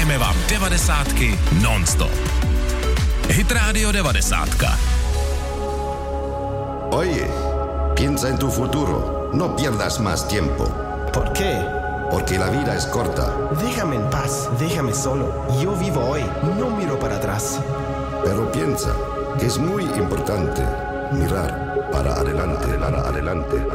Hrajeme vám 90 non-stop. Hit Radio 90. Oye, piensa en tu futuro. No pierdas más tiempo. ¿Por qué? Porque la vida es corta. Déjame en paz, déjame solo. Yo vivo hoy, no miro para atrás. Pero piensa que es muy importante mirar para adelante.